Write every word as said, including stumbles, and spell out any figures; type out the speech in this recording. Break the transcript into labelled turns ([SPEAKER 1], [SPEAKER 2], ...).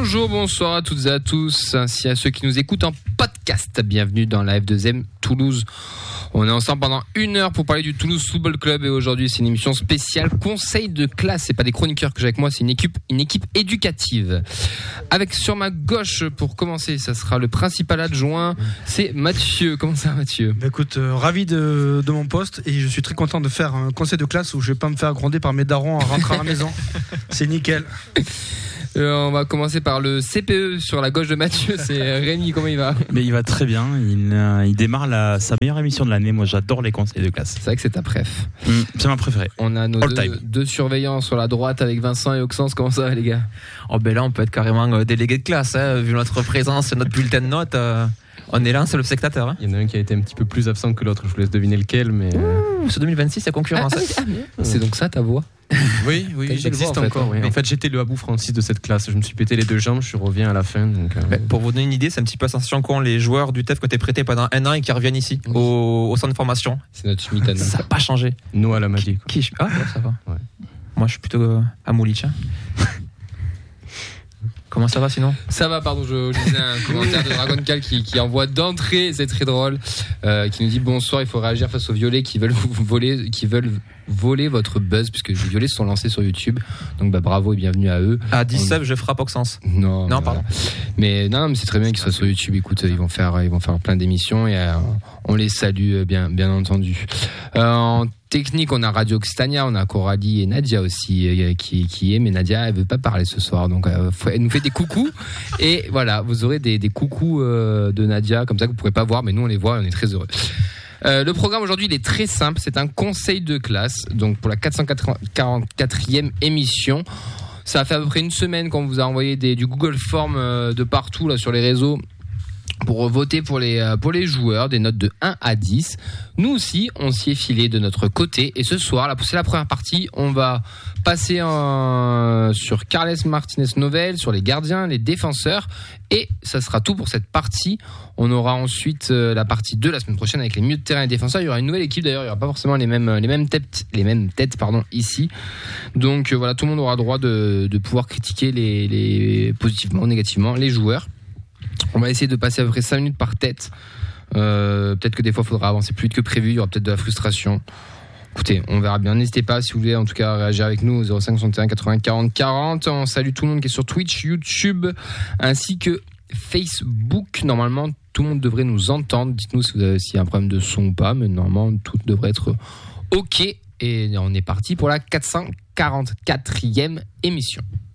[SPEAKER 1] Bonjour, bonsoir à toutes et à tous, ainsi à ceux qui nous écoutent en podcast. Bienvenue dans la F deux M Toulouse. On est ensemble pendant une heure pour parler du Toulouse Football Club et aujourd'hui c'est une émission spéciale conseil de classe. C'est pas des chroniqueurs que j'ai avec moi, c'est une équipe, une équipe éducative. Avec sur ma gauche pour commencer, ça sera le principal adjoint, c'est Mathieu. Comment ça Mathieu ?
[SPEAKER 2] Bah écoute, euh, ravi de, de mon poste et je suis très content de faire un conseil de classe où je vais pas me faire gronder par mes darons en rentrant à la maison. C'est nickel.
[SPEAKER 1] Euh, on va commencer par le C P E sur la gauche de Mathieu, c'est Rémi, comment il va ?
[SPEAKER 3] Mais il va très bien, il, euh, il démarre la, sa meilleure émission de l'année, moi j'adore les conseils de classe.
[SPEAKER 1] C'est vrai que c'est ta préf.
[SPEAKER 3] Mmh, c'est ma préférée.
[SPEAKER 1] On a nos deux, deux surveillants sur la droite avec Vincent et Auxence, comment ça va les gars ?
[SPEAKER 4] Oh ben là on peut être carrément euh, délégué de classe, hein, vu notre présence et notre bulletin de notes. Euh... On est là, c'est l'obsectateur. Hein.
[SPEAKER 5] Il y en a un qui a été un petit peu plus absent que l'autre, je vous laisse deviner lequel. Mais
[SPEAKER 4] Ouh, c'est deux mille vingt-six, c'est concurrence.
[SPEAKER 1] Ah, ah, ah, c'est donc ça ta voix ?
[SPEAKER 5] Oui, oui, j'existe
[SPEAKER 1] voix, en
[SPEAKER 5] encore.
[SPEAKER 1] fait,
[SPEAKER 5] Oui.
[SPEAKER 1] hein.
[SPEAKER 5] En fait, j'étais le Abou Francis de cette classe. Je me suis pété les deux jambes, je reviens à la fin. Donc, euh...
[SPEAKER 4] ben, pour vous donner une idée, c'est un petit peu la sensation qu'ont les joueurs du T E F qui ont été prêtés pendant un an et qui reviennent ici, oui. au, au centre de formation.
[SPEAKER 1] C'est notre Schmitt.
[SPEAKER 4] Ça n'a pas changé.
[SPEAKER 5] Noah l'a dit.
[SPEAKER 4] Qui, qui, ah, ouais, ça va.
[SPEAKER 5] Ouais.
[SPEAKER 4] Moi, je suis plutôt euh, à Moulich. Hein. Comment ça va sinon ?
[SPEAKER 1] Ça va, pardon, je lisais un commentaire de Dragon Cal qui, qui envoie d'entrée, c'est très drôle, euh, qui nous dit bonsoir, il faut réagir face aux violets qui veulent vous voler, qui veulent voler votre buzz puisque les violets se sont lancés sur YouTube. Donc bah bravo et bienvenue à eux.
[SPEAKER 4] À dix
[SPEAKER 1] On...
[SPEAKER 4] subs, je frappe Auxence.
[SPEAKER 1] Non,
[SPEAKER 4] non,
[SPEAKER 1] mais
[SPEAKER 4] pardon.
[SPEAKER 1] Voilà. Mais non, mais c'est très bien qu'ils soient sur YouTube. Écoute, ils vont faire, ils vont faire plein d'émissions et euh, on les salue bien, bien entendu. Euh, en technique, on a Radio Occitania, on a Coralie et Nadia aussi euh, qui, qui est, mais Nadia elle veut pas parler ce soir, donc euh, elle nous fait des coucous et voilà, vous aurez des, des coucous euh, de Nadia comme ça que vous pourrez pas voir, mais nous on les voit, et on est très heureux. Euh, le programme aujourd'hui il est très simple, c'est un conseil de classe, donc pour la quatre cent quarante-quatrième émission. Ça a fait à peu près une semaine qu'on vous a envoyé des, du Google Form euh, de partout là sur les réseaux pour voter pour les, pour les joueurs, des notes de un à dix. Nous aussi, on s'y est filé de notre côté. Et ce soir, là, c'est la première partie, on va passer en, sur Carles Martinez Novel, sur les gardiens, les défenseurs. Et ça sera tout pour cette partie. On aura ensuite euh, la partie deux la semaine prochaine avec les milieux de terrain et défenseurs. Il y aura une nouvelle équipe d'ailleurs, il n'y aura pas forcément les mêmes, les mêmes têtes, les mêmes têtes pardon, ici. Donc euh, voilà, tout le monde aura droit de, de pouvoir critiquer les, les, positivement ou négativement les joueurs. On va essayer de passer à peu près cinq minutes par tête. Euh, peut-être que des fois il faudra avancer plus vite que prévu, il y aura peut-être de la frustration. Écoutez, on verra bien. N'hésitez pas si vous voulez en tout cas réagir avec nous au zéro cinq soixante et un quatre-vingts quarante quarante. On salue tout le monde qui est sur Twitch, YouTube ainsi que Facebook. Normalement tout le monde devrait nous entendre. Dites-nous si vous avez, s'il y a un problème de son ou pas, mais normalement tout devrait être ok. Et on est parti pour la quatre cent quarante-quatrième émission.